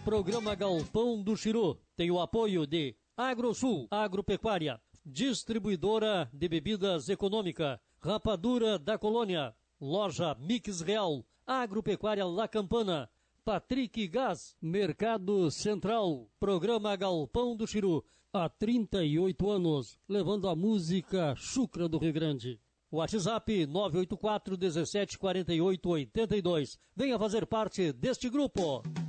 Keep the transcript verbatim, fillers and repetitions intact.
Programa Galpão do Chiru tem o apoio de Agrosul, Agropecuária, Distribuidora de Bebidas Econômica, Rapadura da Colônia, Loja Mix Real, Agropecuária La Campana, Patrick Gás, Mercado Central. Programa Galpão do Chiru, há trinta e oito anos, levando a música chucra do Rio Grande. WhatsApp nove oito quatro, dezessete, quarenta e oito, oitenta e dois. Venha fazer parte deste grupo.